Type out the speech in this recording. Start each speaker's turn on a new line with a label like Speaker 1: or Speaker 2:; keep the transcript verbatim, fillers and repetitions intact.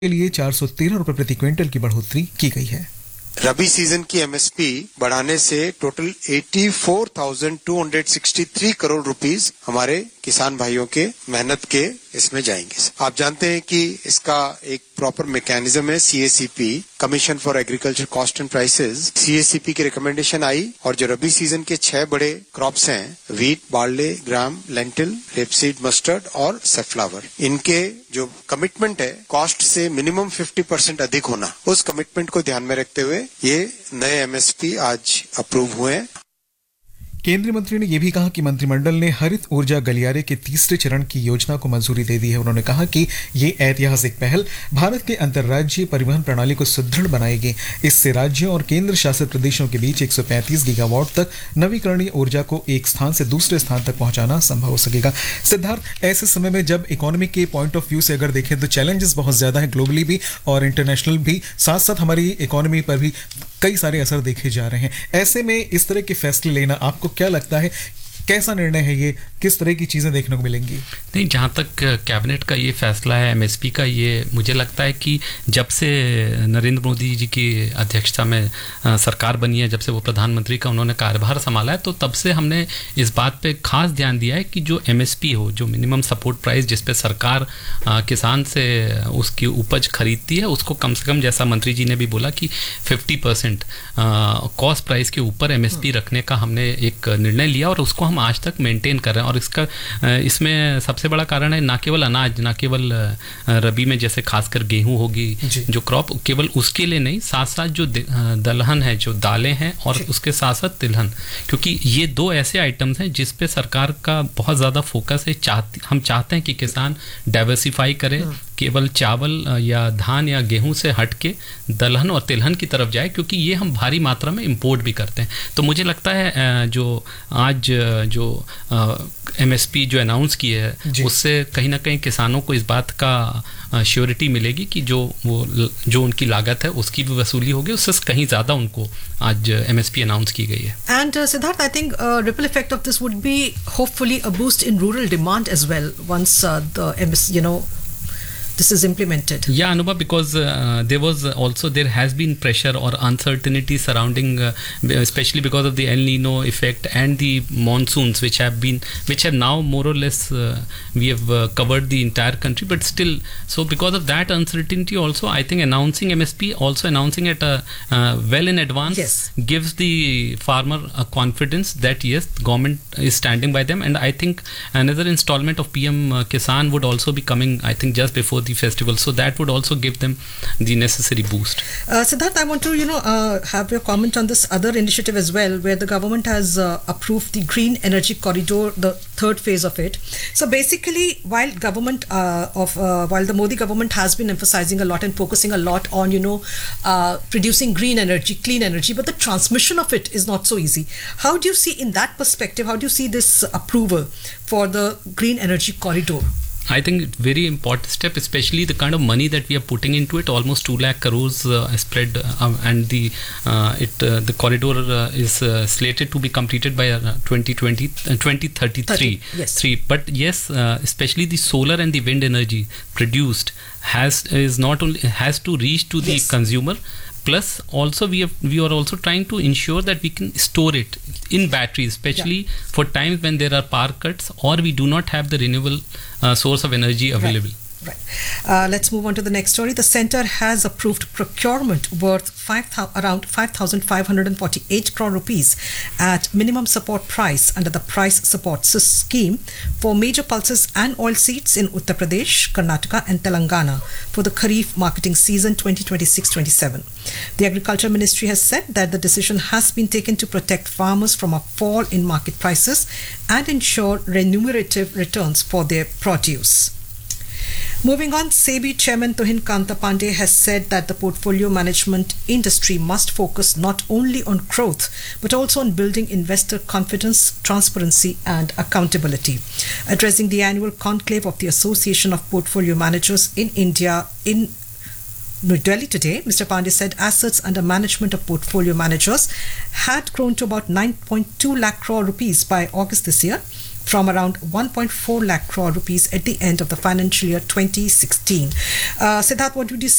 Speaker 1: के लिए चार सौ तेरह रुपए प्रति क्विंटल की बढ़ोतरी की गई है।
Speaker 2: रबी सीजन की एमएसपी बढ़ाने से टोटल चौरासी हज़ार दो सौ तिरसठ करोड़ रुपीस हमारे किसान भाइयों के मेहनत के इसमें जाएंगे। आप जानते हैं कि इसका एक प्रॉपर मैकेनिज्म है CACP, commission for agriculture cost and prices. CACP की रिकमेंडेशन आई और जो रबी सीजन के छह बड़े क्रॉप्स हैं, वीट, बार्ले, ग्राम, लेंटिल, रेपसीड, मस्टर्ड और सनफ्लावर, इनके जो कमिटमेंट है कॉस्ट से मिनिमम पचास परसेंट अधिक होना, उस कमिटमेंट को ध्यान में रखते हुए ये नए एमएसपी आज अप्रूव हुए हैं।
Speaker 1: केंद्रीय मंत्री ने यह भी कहा कि मंत्रिमंडल ने हरित ऊर्जा गलियारे के तीसरे चरण की योजना को मंजूरी दे दी है। उन्होंने कहा कि ये ऐतिहासिक पहल भारत के अंतर्राज्यीय परिवहन प्रणाली को सुदृढ़ बनाएगी। इससे राज्यों और केंद्र शासित प्रदेशों के बीच एक सौ पैंतीस गीगावाट तक नवीकरणीय ऊर्जा को एक स्थान से दूसरे स्थान तक पहुंचाना संभव हो सकेगा। सिद्धार्थ, ऐसे समय में जब इकोनॉमी के पॉइंट ऑफ व्यू से अगर देखें तो चैलेंजेस बहुत ज्यादा है, ग्लोबली भी और इंटरनेशनल भी, साथ साथ हमारी इकोनॉमी पर भी कई सारे असर देखे जा रहे हैं। ऐसे में इस तरह के फैसले लेना आपको क्या लगता है, कैसा निर्णय है ये, किस तरह की चीजें देखने को मिलेंगी?
Speaker 3: नहीं, जहाँ तक कैबिनेट का ये फैसला है एमएसपी का, ये मुझे लगता है कि जब से नरेंद्र मोदी जी की अध्यक्षता में सरकार बनी है, जब से वो प्रधानमंत्री का उन्होंने कार्यभार संभाला है, तो तब से हमने इस बात पे खास ध्यान दिया है कि जो एमएसपी हो, जो मिनिमम सपोर्ट प्राइस जिस पे सरकार आ, किसान से उसकी उपज खरीदती है, उसको कम से कम, जैसा मंत्री जी ने भी बोला कि फिफ्टी परसेंट कॉस्ट प्राइस के ऊपर एमएसपी रखने का हमने एक निर्णय लिया और उसको हम आज तक मेंटेन कर रहे हैं। और इसका इसमें सबसे बड़ा कारण है ना केवल अनाज, ना केवल रबी में जैसे खासकर गेहूं होगी जो क्रॉप, केवल उसके लिए नहीं, साथ साथ जो दलहन है, जो दालें हैं, और उसके साथ साथ तिलहन, क्योंकि ये दो ऐसे आइटम्स हैं जिस पे सरकार का बहुत ज़्यादा फोकस है। चाहती हम चाहते हैं कि किसान डाइवर्सिफाई करे, केवल चावल या धान या गेहूं से हट के दलहन और तिलहन की तरफ जाए, क्योंकि ये हम भारी मात्रा में इंपोर्ट भी करते हैं। तो मुझे लगता है जो आज जो एमएसपी जो अनाउंस की है, उससे कहीं ना कहीं किसानों को इस बात का श्योरिटी मिलेगी कि जो वो जो उनकी लागत है उसकी भी वसूली होगी, उससे कहीं ज़्यादा उनको आज एमएसपी अनाउंस की गई है।
Speaker 4: And Siddharth, I think ripple effect of this would be hopefully a boost in rural demand as well once uh, the M S, you know, this is implemented.
Speaker 3: Yeah, Anubha, because uh, there was also, there has been pressure or uncertainty surrounding, uh, especially because of the El Nino effect and the monsoons, which have been, which have now more or less, uh, we have uh, covered the entire country, but still, so because of that uncertainty also, I think announcing M S P, also announcing it uh, uh, well in advance,
Speaker 4: yes,
Speaker 3: gives the farmer a confidence that yes, government is standing by them. And I think another installment of P M uh, Kisan would also be coming, I think, just before the festival, so that would also give them the necessary boost.
Speaker 4: uh, Siddharth, I want to you know uh, have your comment on this other initiative as well, where the government has uh, approved the green energy corridor, the third phase of it. So basically, while government uh, of uh, while the Modi government has been emphasizing a lot and focusing a lot on you know uh, producing green energy, clean energy, but the transmission of it is not so easy. How do you see, in that perspective, how do you see this approval for the green energy corridor?
Speaker 3: I think very important step, especially the kind of money that we are putting into it, almost two lakh crores uh, spread, uh, and the uh, it uh, the corridor uh, is uh, slated to be completed by uh, twenty twenty, uh, twenty thirty-three.
Speaker 4: Yes.
Speaker 3: Three. But yes, uh, especially the solar and the wind energy produced has is not only has to reach to the yes. consumer. Plus, also we have we are also trying to ensure that we can store it in batteries, especially yeah. for times when there are power cuts or we do not have the renewable uh, source of energy available.
Speaker 4: Right. Right. Uh, let's move on to the next story. The centre has approved procurement worth five thou- around five thousand five hundred forty-eight crore rupees at minimum support price under the price support scheme for major pulses and oilseeds in Uttar Pradesh, Karnataka and Telangana for the Kharif marketing season twenty twenty-six twenty-seven. The Agriculture Ministry has said that the decision has been taken to protect farmers from a fall in market prices and ensure remunerative returns for their produce. Moving on, SEBI Chairman Tuhin Kanta Pandey has said that the portfolio management industry must focus not only on growth but also on building investor confidence, transparency and accountability. Addressing the annual conclave of the Association of Portfolio Managers in India in New Delhi today, Mister Pandey said assets under management of portfolio managers had grown to about nine point two lakh crore rupees by August this year, from around one point four lakh crore rupees at the end of the financial year twenty sixteen. Uh, Siddharth, what would you say